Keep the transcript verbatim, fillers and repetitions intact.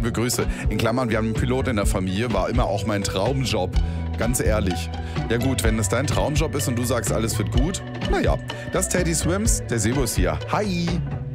liebe Grüße. In Klammern, wir haben einen Piloten in der Familie, war immer auch mein Traumjob. Ganz ehrlich. Ja gut, wenn es dein Traumjob ist und du sagst, alles wird gut, naja, das ist Teddy Swims, der Sebus hier. Hi!